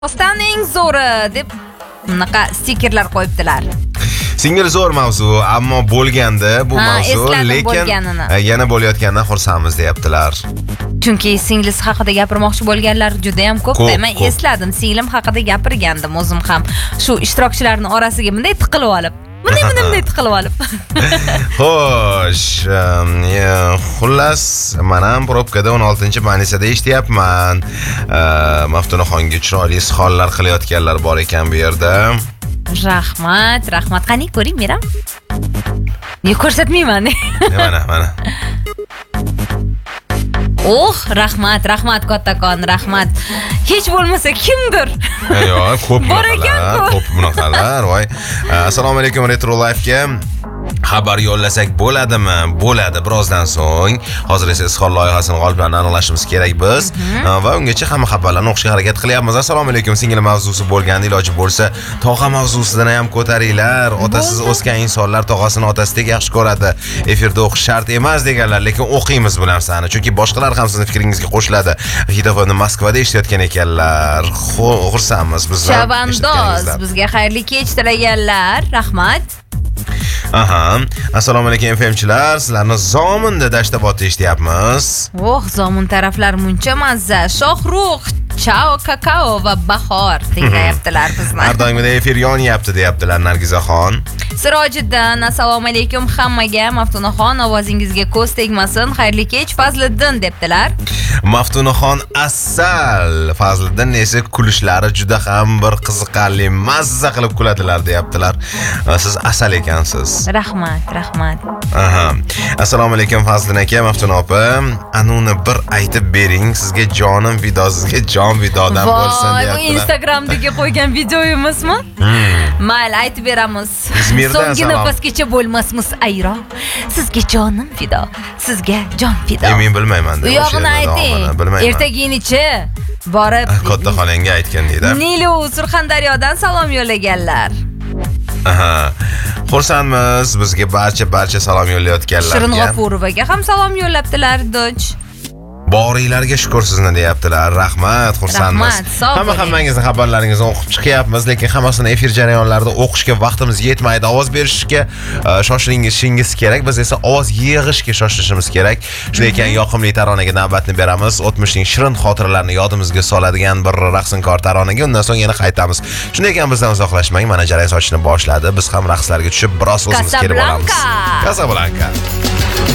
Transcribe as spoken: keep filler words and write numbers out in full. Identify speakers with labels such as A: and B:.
A: Ostaning zo'ri deb bunaqa stikerlar qo'yibdilar.
B: Singil zo'r mavzu, ammo bo'lganda bu
A: Ha,
B: mavzu,
A: esladim
B: lekin
A: bo'lganini.
B: e, yana bo'layotgandan xursandmiz deyaptilar.
A: Chunki singlisi haqida gapirmoqchi bo'lganlar juda ham ko'p.
B: Ko'p,
A: Men
B: ko'p.
A: esladim, singlim haqida gapirgandim o'zim ham. Shu ishtirokchilarning orasiga bunday tiqilib olib. Bunday bunday bunday tiqilib olib.
B: Xo'sh, em, e, xullas, men ham probkada o'n oltinchi manisada ishlayapman. E, Maftunaxonga chiroyli izhorlar qilayotganlar bor ekan bu yerda.
A: Rahmat, rahmat. Qani ko'ring, meram. Ne ko'rsatmayman.
B: Mana, mana.
A: Oh, rahmat, rahmat kattakon, rahmat. Hech bo'lmasa kimdir.
B: Yo'q, ko'p
A: Bor ekan-ku.
B: bunaqalar, ko'p bunaqalar, voy. Assalomu alaykum Retro Life'ga. Xabar yo'llasak bo'ladimi? Bo'ladi birozdan so'ng. Hozir esa izhor loyihasini g'oliblarini aniqlashimiz kerak biz va ungacha hamma xabarlarni o'qishga harakat qilyapmiz. Assalomu alaykum. Singil mavzusi bo'lganda iloji bo'lsa, tog'a mavzusidan ham ko'taringlar. Otasiz o'sgan insonlar tog'asini otasidek yaxshi ko'radi. Efirda o'qish shart emas deganlar, lekin o'qiymiz bu narsani. Chunki boshqalar ham sizning fikringizga qo'shiladi. Hitofonni Moskvada ishlayotgan ekanlar. Xursandmiz biz.
A: Chavandoz, bizga xayrli kech tilaganlar. Rahmat.
B: Aha. Assalomu alaykum F M'chilar. Sizlarni Zominda Dashtabodda ishlayapmiz.
A: Oh, Zomin taraflar muncha mazza. Shohrux, Chao Kakao va Bahor tinglayaptilar bizni.
B: Har doimgidek efir yonyapti deyaptilar Nargizaxon.
A: Sirojiddin, assalomu alaykum hammaga. Maftunaxon, ovozingizga ko'z tegmasin. Xayrli kech Fazliddin debdilar.
B: Maftunaxon asal. Fazliddin esa kulishlari juda ham bir qiziqarli, mazza qilib kuladilar deyaptilar. Siz asal ekansiz.
A: Rahmat, rahmat.
B: Aha. Assalomu alaykum Fazlin aka, Maftuna opa. Anuni bir aytib bering, sizga jonim fido, sizga jon fidodan bo'lsin
A: Voy, bu
B: deyaptilar.
A: Instagramdagi qo'ygan videoyimizmi? Mayli, aytib beramiz.
B: İzmirdan
A: So'nggi
B: salom.
A: nafasgacha bo'lmasmiz ayro. Sizga jonim fido, sizga jon fido.
B: E, men bilmayman
A: Bu
B: deb.
A: yog'ini ayting. Ertaginichi borib
B: Katta xonangga aytgan deydi.
A: Nilu Surxondaryodan salom yo'llaganlar.
B: Aha. Xursandmiz, bizga barcha barcha salom yo'llayotganlarga.
A: Shirin G'ofurovaga ham salom yo'llabdilar, doch.
B: Boringlarga shukr sizni deyaptilar. Rahmat, xursandmiz.
A: Rahmat, sog'
B: Hamma
A: bo'ling.
B: hammangizni xabarlaringizni o'qib chiqyapmiz, lekin hammasini efir jarayonlarida o'qishga vaqtimiz yetmaydi. Ovoz berishga e, shoshilishingiz kerak. Biz esa ovoz yig'ishga shoshilishimiz kerak. Shunday ekan yoqimli taronaga navbatni beramiz. O'tmishning shirin xotiralarini yodimizga soladigan bir raqsinkor taronaga, undan so'ng yana qaytamiz. Shunday ekan bizdan uzoqlashmang. Mana jarayon sochishni boshladi. Biz ham raqslarga tushib biroz o'zimiz kelib olamiz.
A: Casablanca.
B: Casablanca.